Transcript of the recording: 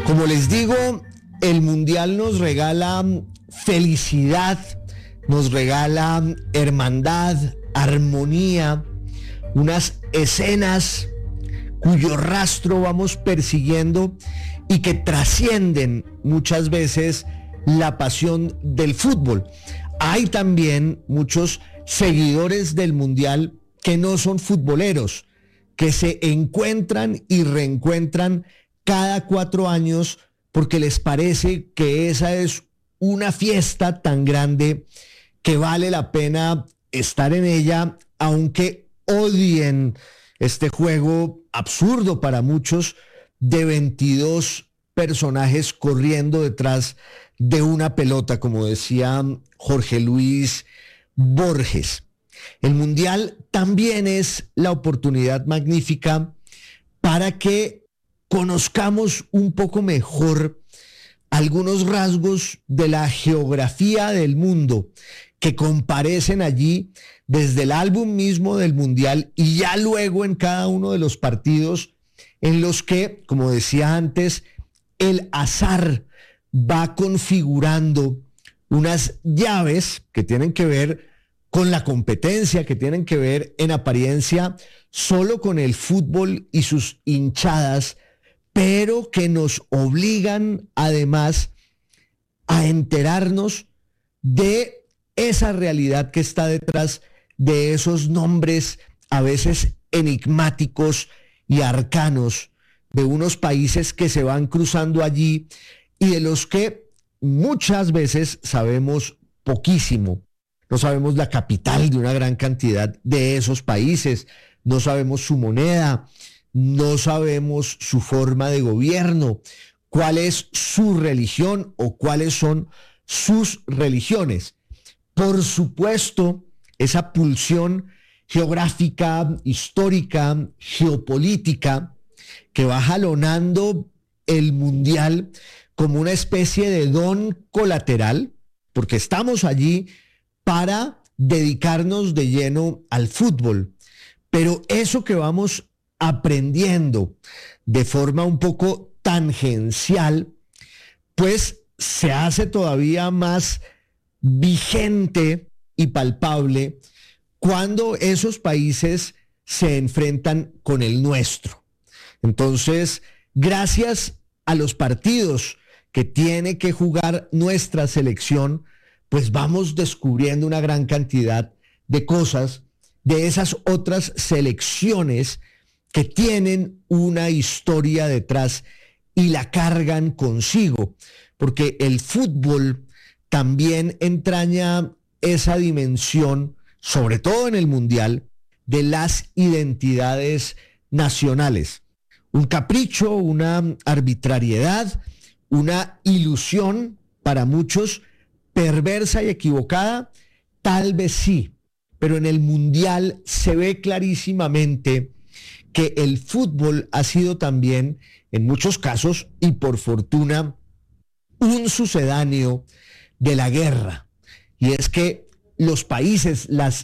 Como les digo, el Mundial nos regala felicidad, nos regala hermandad, armonía, unas escenas cuyo rastro vamos persiguiendo y que trascienden muchas veces la pasión del fútbol. Hay también muchos seguidores del Mundial que no son futboleros, que se encuentran y reencuentran cada 4 años porque les parece que esa es una fiesta tan grande que vale la pena estar en ella, aunque odien este juego absurdo para muchos de 22 personajes corriendo detrás de una pelota, como decía Jorge Luis Borges. El Mundial también es la oportunidad magnífica para que conozcamos un poco mejor algunos rasgos de la geografía del mundo que comparecen allí desde el álbum mismo del Mundial y ya luego en cada uno de los partidos en los que, como decía antes, el azar va configurando unas llaves que tienen que ver con la competencia, que tienen que ver en apariencia solo con el fútbol y sus hinchadas, pero que nos obligan además a enterarnos de esa realidad que está detrás de esos nombres a veces enigmáticos y arcanos de unos países que se van cruzando allí y de los que muchas veces sabemos poquísimo. No sabemos la capital de una gran cantidad de esos países, no sabemos su moneda, no sabemos su forma de gobierno, cuál es su religión o cuáles son sus religiones. Por supuesto, esa pulsión geográfica, histórica, geopolítica, que va jalonando el Mundial como una especie de don colateral, porque estamos allí para dedicarnos de lleno al fútbol. Pero eso que vamos aprendiendo de forma un poco tangencial, pues se hace todavía más vigente y palpable cuando esos países se enfrentan con el nuestro. Entonces, gracias a los partidos que tiene que jugar nuestra selección, pues vamos descubriendo una gran cantidad de cosas de esas otras selecciones que tienen una historia detrás y la cargan consigo, porque el fútbol también entraña esa dimensión, sobre todo en el Mundial, de las identidades nacionales. Un capricho, una arbitrariedad, una ilusión para muchos, perversa y equivocada, tal vez sí, pero en el Mundial se ve clarísimamente que el fútbol ha sido también, en muchos casos, y por fortuna, un sucedáneo de la guerra. Y es que los países, las